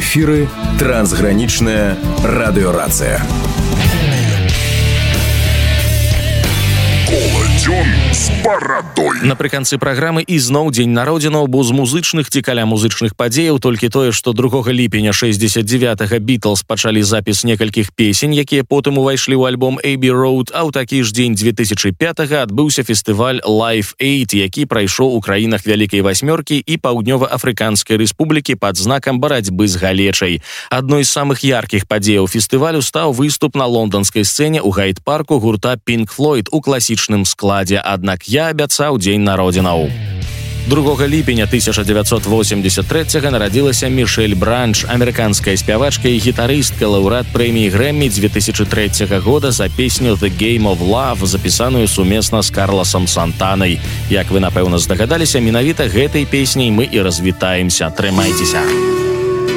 эфіры трансгранічная радыёрацыя. З барадой. Напрыканцы праграмы ізноў дзень народзінаў, бо з музычных ці каля музычных падзеяў толькі тое, што 2 ліпеня 69-га Beatles пачалі запіс некалькіх песень, якія потым увайшлі ў альбом Abbey Road, а ў такі ж дзень 2005-га адбыўся фестываль Live Aid, які прайшоў у краінах Вялікай Васьмёркі і Паўднёва-Афрыканскай Рэспублікі пад знакам барацьбы з галечай. Адной з самых яркіх падзеяў фестывалю стаў выступ на лонданскай сцэне ў гайд-парку гурта Pink Floyd у класічным складзе, аднак я абяцаў дзень народзінаў. 2 ліпеня 1983-га нарадзілася Мішэль Бранч, амерыканская спявачка і гітарыстка, лаўрэат прэміі Грэммі 2003 года за песню «The Game of Love», запісаную сумесна з Карласам Сантанай. Як вы, напэўна, здагадаліся, менавіта гэтай песняй мы і развітаемся. Трымайцеся!